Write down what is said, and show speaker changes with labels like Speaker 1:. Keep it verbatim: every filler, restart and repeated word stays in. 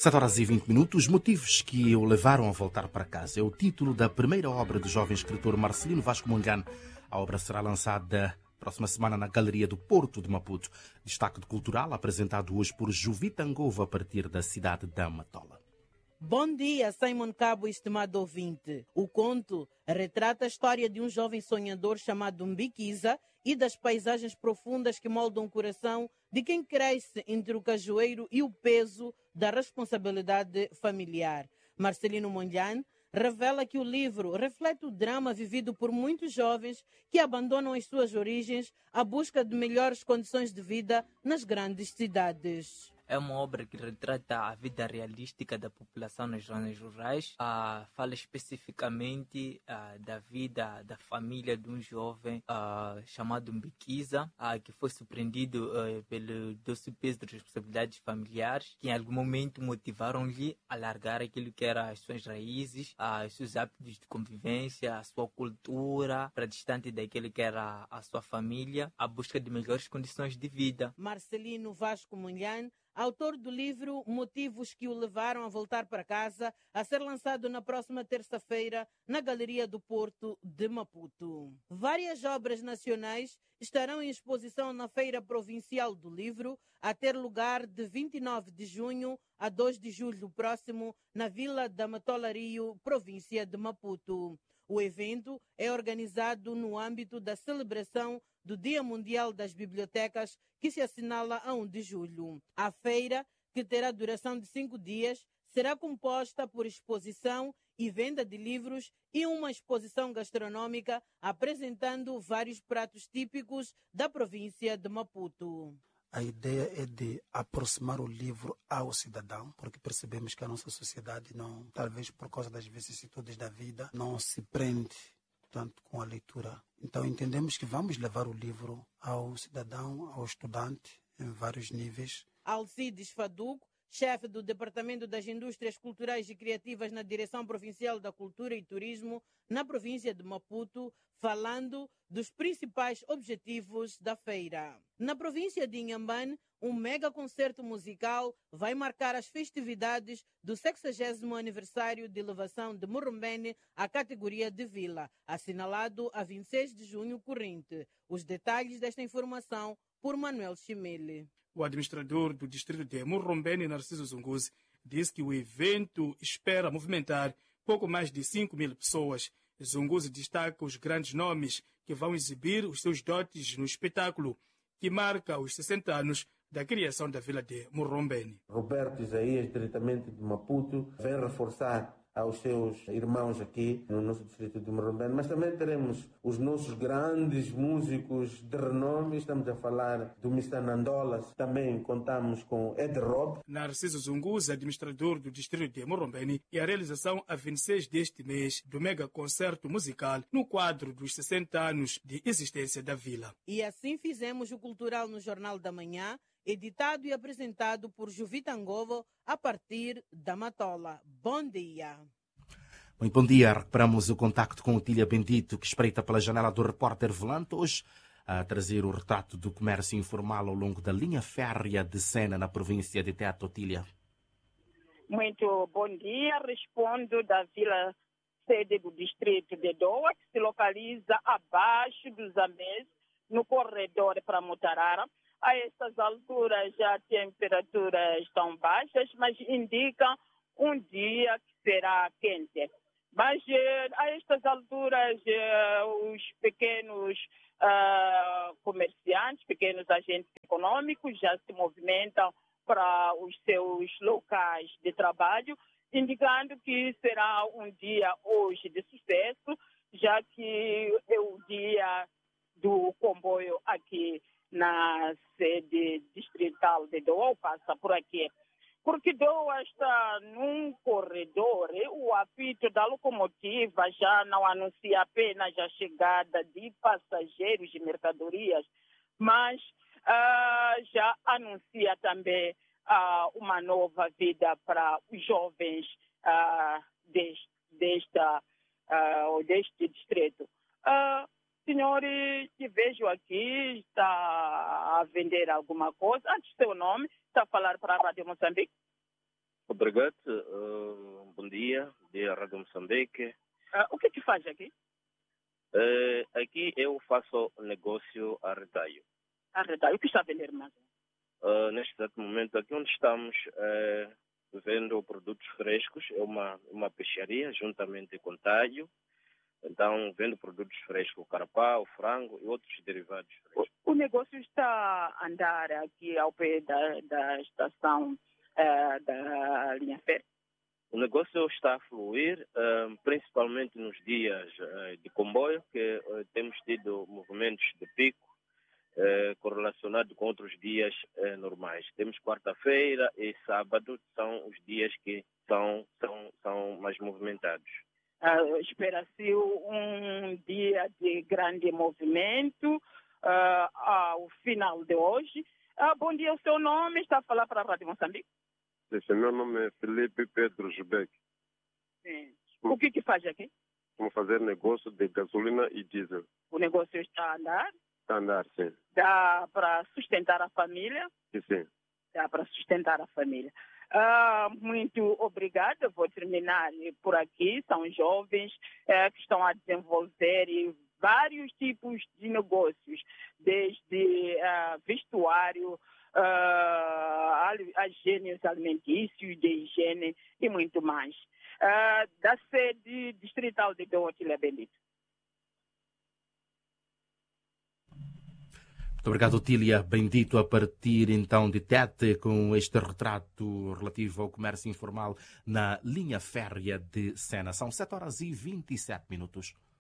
Speaker 1: sete horas e vinte minutos, motivos que o levaram a voltar para casa. É o título da primeira obra do jovem escritor Marcelino Vasco Monlhan. A obra será lançada próxima semana na Galeria do Porto de Maputo. Destaque cultural apresentado hoje por Jovita Ngova a partir da cidade da Matola.
Speaker 2: Bom dia, Simon Cabo, estimado ouvinte. O conto retrata a história de um jovem sonhador chamado Mbikiza e das paisagens profundas que moldam o coração de quem cresce entre o cajueiro e o peso da responsabilidade familiar. Marcelino Monlhan revela que o livro reflete o drama vivido por muitos jovens que abandonam as suas origens à busca de melhores condições de vida nas grandes cidades.
Speaker 3: É uma obra que retrata a vida realística da população nas zonas rurais. Ah, fala especificamente ah, da vida da família de um jovem ah, chamado Mbikiza, ah, que foi surpreendido ah, pelo doce peso de responsabilidades familiares, que em algum momento motivaram-lhe a largar aquilo que eram as suas raízes, ah, os seus hábitos de convivência, a sua cultura, para distante daquilo que era a sua família, à busca de melhores condições de vida.
Speaker 2: Marcelino Vasco Monlhan, autor do livro Motivos que o levaram a voltar para casa, a ser lançado na próxima terça-feira na Galeria do Porto de Maputo. Várias obras nacionais estarão em exposição na Feira Provincial do Livro, a ter lugar de vinte e nove de junho a dois de julho próximo, na Vila da Matola Rio, província de Maputo. O evento é organizado no âmbito da celebração do Dia Mundial das Bibliotecas, que se assinala a um de julho. A feira, que terá duração de cinco dias, será composta por exposição e venda de livros e uma exposição gastronômica apresentando vários pratos típicos da província de Maputo.
Speaker 4: A ideia é de aproximar o livro ao cidadão, porque percebemos que a nossa sociedade, não, talvez por causa das vicissitudes da vida, não se prende tanto com a leitura. Então entendemos que vamos levar o livro ao cidadão, ao estudante, em vários níveis.
Speaker 2: Alcides Faduco, chefe do Departamento das Indústrias Culturais e Criativas na Direção Provincial da Cultura e Turismo, na província de Maputo, falando dos principais objetivos da feira. Na província de Inhambane, um mega concerto musical vai marcar as festividades do sexagésimo aniversário de elevação de Murrumbene à categoria de vila, assinalado a vinte e seis de junho corrente. Os detalhes desta informação por Manuel Chimele.
Speaker 5: O administrador do distrito de Murrumbene, Narciso Zunguzi, disse que o evento espera movimentar pouco mais de cinco mil pessoas. Zunguzi destaca os grandes nomes que vão exibir os seus dotes no espetáculo, que marca os sessenta anos da criação da vila de Murrumbene.
Speaker 6: Roberto Isaías, diretamente de Maputo, vem reforçar aos seus irmãos aqui no nosso distrito de Murrumbene, mas também teremos os nossos grandes músicos de renome. Estamos a falar do mister Nandolas, também contamos com Ed Rob.
Speaker 5: Narciso Zunguzi, administrador do distrito de Murrumbene, e a realização a vinte e seis deste mês do mega concerto musical no quadro dos sessenta anos de existência da vila.
Speaker 2: E assim fizemos o Cultural no Jornal da Manhã, editado e apresentado por Jovita Ngova a partir da Matola. Bom dia.
Speaker 1: Muito bom dia. Recuperamos o contacto com o Tília Bendito, que espreita pela janela do repórter Volante, hoje a trazer o retrato do comércio informal ao longo da linha férrea de Sena, na província de Teto. Tília.
Speaker 7: Muito bom dia. Respondo da vila sede do distrito de Doa, que se localiza abaixo dos Zambeze, no corredor para Mutarara. A estas alturas já temperaturas estão baixas, mas indicam um dia que será quente. Mas a estas alturas os pequenos uh, comerciantes, pequenos agentes econômicos já se movimentam para os seus locais de trabalho, indicando que será um dia hoje de sucesso, já que é o dia do comboio aqui na sede distrital de Doa, passa por aqui. Porque Doa está num corredor, o apito da locomotiva já não anuncia apenas a chegada de passageiros e mercadorias, mas uh, já anuncia também uh, uma nova vida para os jovens uh, deste, desta, uh, deste distrito. Uh, Senhores, te vejo aqui, está a vender alguma coisa. Antes do seu nome, está a falar para a Rádio Moçambique.
Speaker 8: Obrigado. Uh, bom dia. Bom dia, Rádio Moçambique.
Speaker 7: Uh, o que que faz aqui?
Speaker 8: Uh, aqui eu faço negócio a retalho.
Speaker 7: A retalho. O que está a vender mais?
Speaker 8: Uh, neste exato momento, aqui onde estamos, uh, vendo produtos frescos. É uma, uma peixaria, juntamente com talho. Então, vendo produtos frescos, carapau, frango e outros derivados frescos.
Speaker 7: O, o negócio está a andar aqui ao pé da, da estação uh, da linha férrea?
Speaker 8: O negócio está a fluir, uh, principalmente nos dias uh, de comboio, que uh, temos tido movimentos de pico uh, correlacionado com outros dias uh, normais. Temos quarta-feira e sábado, são os dias que são, são, são mais movimentados.
Speaker 7: Uh, Espera-se um dia de grande movimento uh, ao final de hoje. Uh, bom dia, o seu nome está a falar para a Rádio Moçambique?
Speaker 9: Esse meu nome é Felipe Pedro Jubec.
Speaker 7: Sim. O que que faz aqui?
Speaker 9: Vamos fazer negócio de gasolina e diesel.
Speaker 7: O negócio está a andar?
Speaker 9: Está a andar, sim.
Speaker 7: Dá para sustentar a família?
Speaker 9: Sim, sim.
Speaker 7: Dá para sustentar a família. Ah, muito obrigada. Vou terminar por aqui. São jovens eh, que estão a desenvolver vários tipos de negócios, desde uh, vestuário, uh, agênios alimentícios, de higiene e muito mais. Uh, da sede distrital de Doa, Ilha Bendito.
Speaker 1: Muito obrigado, Tília. Bendito, a partir então de Tete, com este retrato relativo ao comércio informal na linha férrea de Sena. São sete horas e vinte e sete minutos.